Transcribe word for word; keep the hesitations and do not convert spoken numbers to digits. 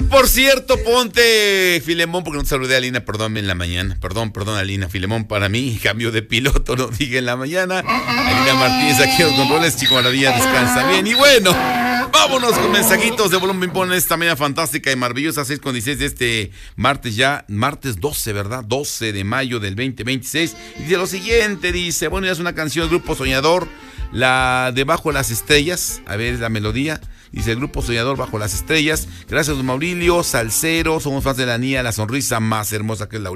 por cierto, ponte Filemón, porque no te saludé a Alina, perdón, en la mañana. Perdón, perdón, Alina. Filemón para mí, cambio de piloto, no dije en la mañana. Alina Martínez, aquí en los controles, Chico Maravilla, descansa bien. Y bueno, vámonos con mensajitos de volumen pon esta mañana fantástica y maravillosa, seis con dieciséis de este martes ya, martes doce, ¿verdad? doce de mayo del veinte veintiséis. Y dice lo siguiente, dice, bueno, ya es una canción del Grupo Soñador, la de Bajo las Estrellas. A ver, la melodía. Dice el Grupo Soñador, Bajo las Estrellas. Gracias, don Maurilio, salsero, somos fans de la niña, la sonrisa más hermosa que es la